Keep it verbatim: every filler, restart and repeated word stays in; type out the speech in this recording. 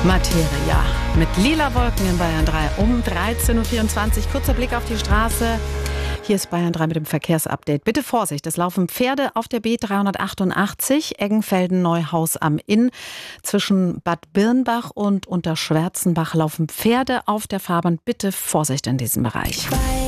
Materia mit lila Wolken in Bayern drei um dreizehn Uhr vierundzwanzig. Kurzer Blick auf die Straße. Hier ist Bayern drei mit dem Verkehrsupdate. Bitte Vorsicht, es laufen Pferde auf der B dreihundertachtundachtzig, Eggenfelden-Neuhaus am Inn. Zwischen Bad Birnbach und Unterschwärzenbach laufen Pferde auf der Fahrbahn. Bitte Vorsicht in diesem Bereich.